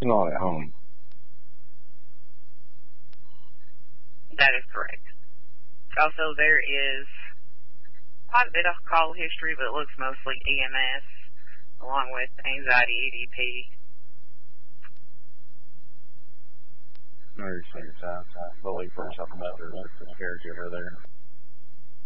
not at home. That is correct. Also, there is quite a bit of call history, but it looks mostly EMS, along with anxiety EDP. No, you're saying I believe for something about their caregiver there.